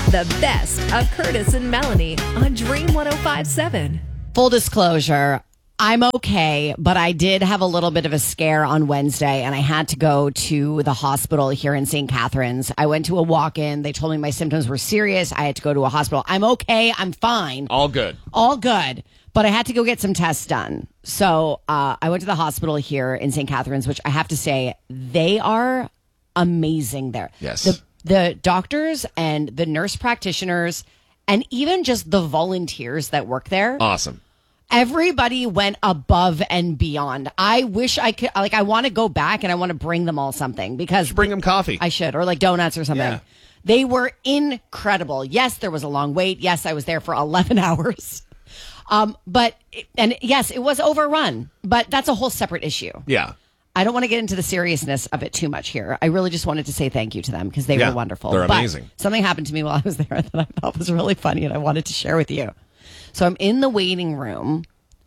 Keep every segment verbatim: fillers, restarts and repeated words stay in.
The best of Curtis and Melanie on Dream one oh five point seven. Full disclosure, I'm okay, but I did have a little bit of a scare on Wednesday, and I had to go to the hospital here in Saint Catharines. I went to a walk-in. They told me my symptoms were serious. I had to go to a hospital. I'm okay. I'm fine. All good. All good. But I had to go get some tests done. So uh, I went to the hospital here in Saint Catharines, which I have to say, they are amazing there. Yes. The, the doctors and the nurse practitioners and even just the volunteers that work there. Awesome. Everybody went above and beyond. I wish I could, like, I want to go back and I want to bring them all something because. Bring them coffee. I should, or like donuts or something. Yeah. They were incredible. Yes, there was a long wait. Yes, I was there for eleven hours. Um, but, and yes, it was overrun, but that's a whole separate issue. Yeah. I don't want to get into the seriousness of it too much here. I really just wanted to say thank you to them because they Yeah, were wonderful. they're But amazing. something happened to me while I was there that I thought was really funny and I wanted to share with you. So I'm in the waiting room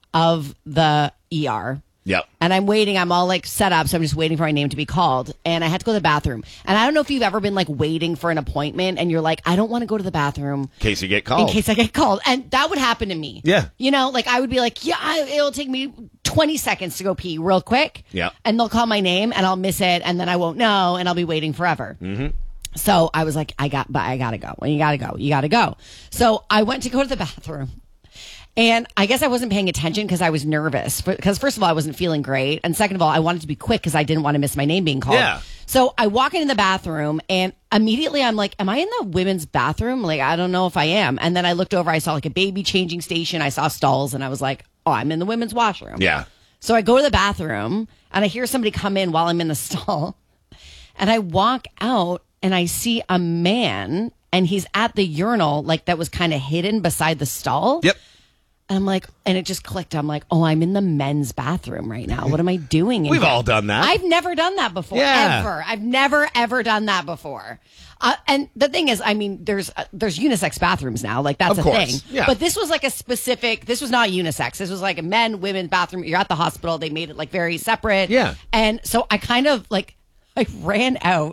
of the E R. Yep. And I'm waiting. I'm all like set up. So I'm just waiting for my name to be called. And I had to go to the bathroom. And I don't know if you've ever been like waiting for an appointment and you're like, I don't want to go to the bathroom. In case you get called. In case I get called. And that would happen to me. Yeah. You know, like I would be like, yeah, I, it'll take me twenty seconds to go pee real quick. Yeah. And they'll call my name and I'll miss it. And then I won't know. And I'll be waiting forever. Mm-hmm. So I was like, I got, but I got to go. Well, you got to go. You got to go. So I went to go to the bathroom. And I guess I wasn't paying attention because I was nervous. Because first of all, I wasn't feeling great. And second of all, I wanted to be quick because I didn't want to miss my name being called. Yeah. So I walk into the bathroom and immediately I'm like, am I in the women's bathroom? Like, I don't know if I am. And then I looked over, I saw like a baby changing station. I saw stalls and I was like, oh, I'm in the women's washroom. Yeah. So I go to the bathroom and I hear somebody come in while I'm in the stall. And I walk out and I see a man and he's at the urinal like that was kind of hidden beside the stall. Yep. And I'm like, and it just clicked. I'm like, oh, I'm in the men's bathroom right now. What am I doing? in We've here? all done that. I've never done that before. Yeah. Ever. I've never, ever done that before. Uh, and the thing is, I mean, there's uh, there's unisex bathrooms now. Like, that's Of a course. thing. Yeah. But this was like a specific, this was not unisex. This was like a men, women bathroom. You're at the hospital. They made it like very separate. Yeah. And so I kind of like, I ran out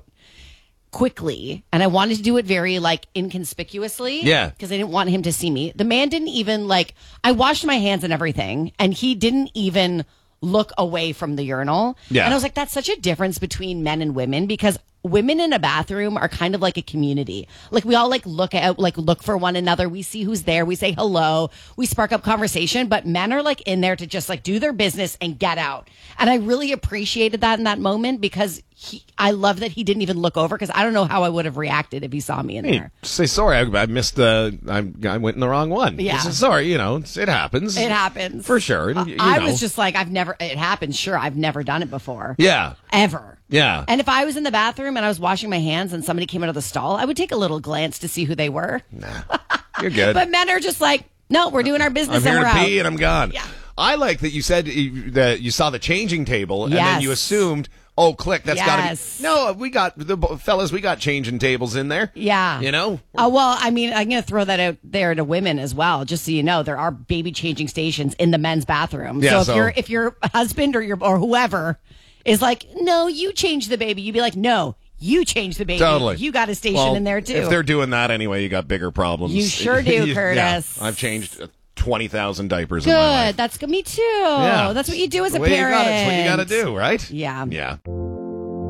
quickly and I wanted to do it very like inconspicuously. Yeah. Because I didn't want him to see me. The man didn't even like, I washed my hands and everything and he didn't even look away from the urinal. Yeah. And I was like, that's such a difference between men and women because women in a bathroom are kind of like a community. Like we all like look at, like look for one another. We see who's there. We say hello. We spark up conversation, but men are like in there to just like do their business and get out. And I really appreciated that in that moment because he, I love that he didn't even look over because I don't know how I would have reacted if he saw me in Hey, there. say sorry. I, I missed the. I, I went in the wrong one. Yeah. Say, sorry. You know, it's, it happens. It happens. for sure. And, Uh, you I know. was just like, I've never, it happens. Sure. I've never done it before. Yeah. Ever. Yeah. And if I was in the bathroom and I was washing my hands and somebody came out of the stall, I would take a little glance to see who they were. Nah. You're good. But men are just like, no, we're doing our business I'm and here we're to out. pee and I'm gone. Yeah. I like that you said you, that you saw the changing table and then Yes. you assumed, oh, click, that's Yes. got to be. No, we got the fellas. We got changing tables in there. Yeah. You know. Oh, well, I mean, I'm going to throw that out there to women as well, just so you know, there are baby changing stations in the men's bathroom. Yeah, so if so- your if your husband or your or whoever is like, no, you change the baby, you'd be like, no, you change the baby. Totally. You got a station Well, in there too. If they're doing that anyway, you got bigger problems. You sure do, Yeah, Curtis. I've changed twenty thousand diapers Good. in my life. That's me too. Yeah. That's what you do as The a way you parent. got it, it's what you got to do, right? Yeah. Yeah.